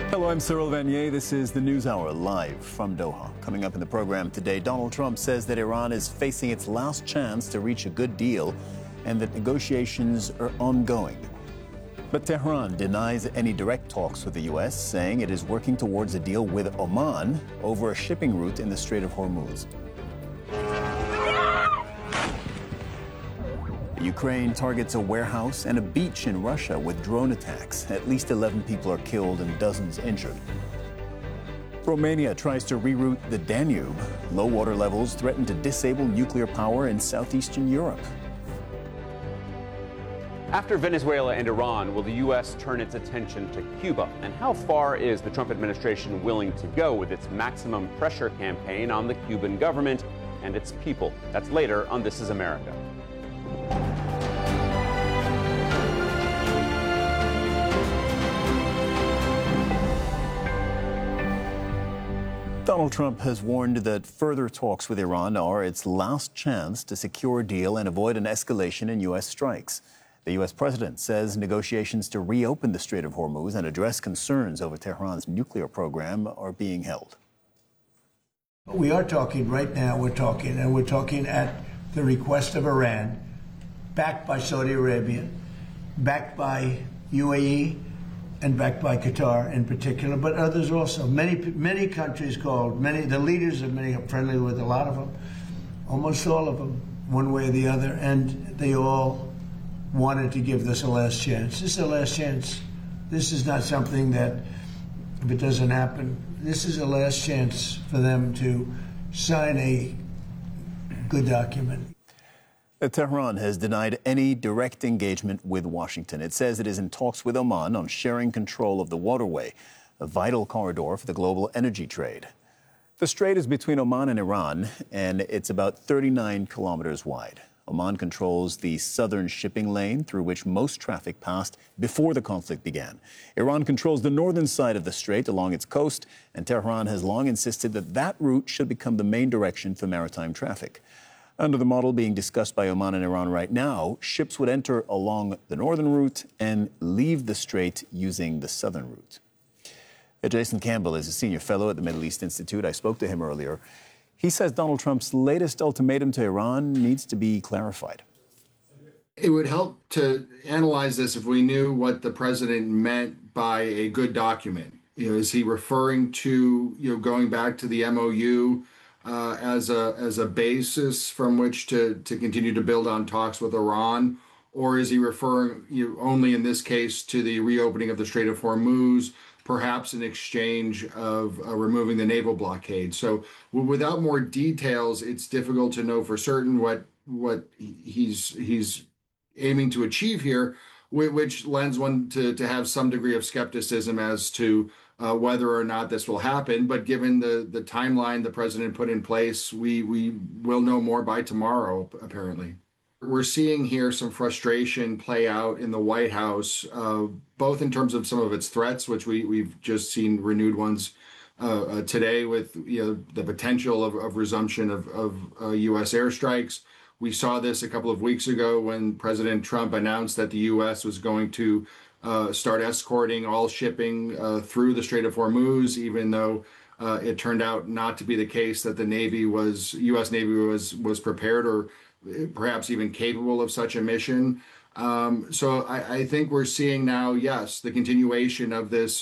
Hello, I'm Cyril Vanier. This is the News Hour live from Doha. Coming up in the program today, Donald Trump says that Iran is facing its last chance to reach a good deal and that negotiations are ongoing. But Tehran denies any direct talks with the U.S., saying it is working towards a deal with Oman over a shipping route in the Strait of Hormuz. Ukraine targets a warehouse and a beach in Russia with drone attacks. At least 11 people are killed and dozens injured. Romania tries to reroute the Danube. Low water levels threaten to disable nuclear power in southeastern Europe. After Venezuela and Iran, will the U.S. turn its attention to Cuba? And how far is the Trump administration willing to go with its maximum pressure campaign on the Cuban government and its people? That's later on This Is America. Donald Trump has warned that further talks with Iran are its last chance to secure a deal and avoid an escalation in U.S. strikes. The U.S. president says negotiations to reopen the Strait of Hormuz and address concerns over Tehran's nuclear program are being held. We are talking right now, we're talking at the request of Iran, backed by Saudi Arabia, backed by UAE, and backed by Qatar in particular, but others also. Many countries called, the leaders of many are friendly with a lot of them, almost all of them, one way or the other, and they all wanted to give this a last chance. This is a last chance. This is not something that, if it doesn't happen, this is a last chance for them to sign a good document. Tehran has denied any direct engagement with Washington. It says it is in talks with Oman on sharing control of the waterway, a vital corridor for the global energy trade. The strait is between Oman and Iran, and it's about 39 kilometers wide. Oman controls the southern shipping lane through which most traffic passed before the conflict began. Iran controls the northern side of the strait along its coast, and Tehran has long insisted that that route should become the main direction for maritime traffic. Under the model being discussed by Oman and Iran right now, ships would enter along the northern route and leave the strait using the southern route. Jason Campbell is a senior fellow at the Middle East Institute. I spoke to him earlier. He says Donald Trump's latest ultimatum to Iran needs to be clarified. It would help to analyze this if we knew what the president meant by a good document. Is he referring to, going back to the MOU as a basis from which to continue to build on talks with Iran? Or is he referring only in this case to the reopening of the Strait of Hormuz, perhaps in exchange of removing the naval blockade? So without more details, it's difficult to know for certain what he's aiming to achieve here, which lends one to have some degree of skepticism as to whether or not this will happen. But given the timeline the president put in place, we will know more by tomorrow, apparently. We're seeing here some frustration play out in the White House, both in terms of some of its threats, which we've just seen renewed ones today with the potential of resumption of U.S. airstrikes. We saw this a couple of weeks ago when President Trump announced that the U.S. was going to start escorting all shipping through the Strait of Hormuz, even though it turned out not to be the case, that the U.S. Navy was prepared or perhaps even capable of such a mission. So I think we're seeing now, yes, the continuation of this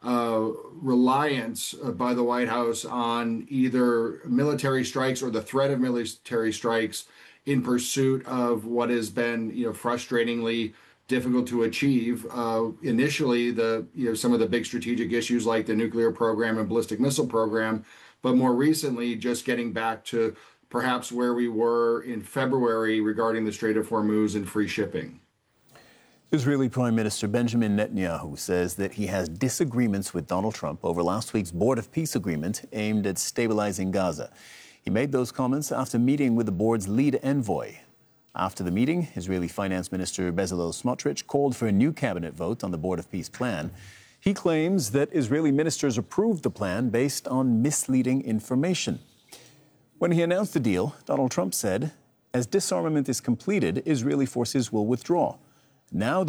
reliance by the White House on either military strikes or the threat of military strikes in pursuit of what has been, frustratingly difficult to achieve. Initially, some of the big strategic issues like the nuclear program and ballistic missile program, but more recently, just getting back to perhaps where we were in February regarding the Strait of Hormuz and free shipping. Israeli Prime Minister Benjamin Netanyahu says that he has disagreements with Donald Trump over last week's Board of Peace agreement aimed at stabilizing Gaza. He made those comments after meeting with the board's lead envoy. After the meeting, Israeli Finance Minister Bezalel Smotrich called for a new cabinet vote on the Board of Peace plan. He claims that Israeli ministers approved the plan based on misleading information. When he announced the deal, Donald Trump said, as disarmament is completed, Israeli forces will withdraw. Now